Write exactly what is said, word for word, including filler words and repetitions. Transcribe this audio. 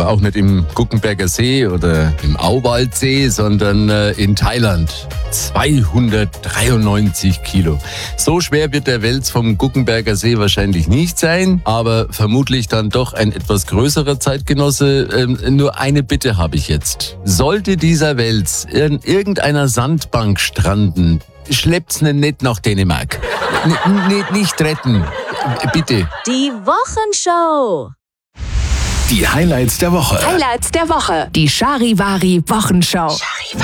Aber auch nicht im Guggenberger See oder im Auwaldsee, sondern äh, in Thailand. zweihundertdreiundneunzig Kilo. So schwer wird der Wels vom Guggenberger See wahrscheinlich nicht sein, aber vermutlich dann doch ein etwas größerer Zeitgenosse. Ähm, nur eine Bitte habe ich jetzt. Sollte dieser Wels in irgendeiner Sandbank stranden, schleppt's ihn nicht nach Dänemark. N- n- nicht retten. Bitte. Die Wochenshow. Die Highlights der Woche. Highlights der Woche. Die Charivari Wochenschau.